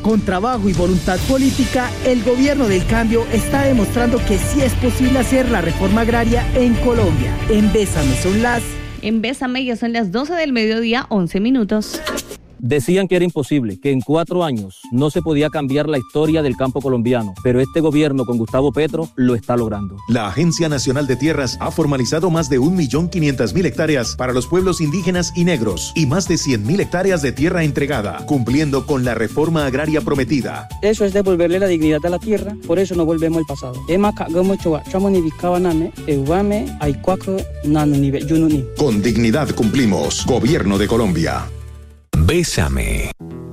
Con trabajo y voluntad política, el gobierno del cambio está demostrando que sí es posible hacer la reforma agraria en Colombia. En Bésame ya son las 12 del mediodía, 11 minutos. Decían que era imposible, que en 4 años no se podía cambiar la historia del campo colombiano, pero este gobierno con Gustavo Petro lo está logrando. La Agencia Nacional de Tierras ha formalizado más de 1.500.000 hectáreas para los pueblos indígenas y negros y más de 100.000 hectáreas de tierra entregada, cumpliendo con la reforma agraria prometida. Eso es devolverle la dignidad a la tierra, por eso no volvemos al pasado. Con dignidad cumplimos. Gobierno de Colombia. Bésame.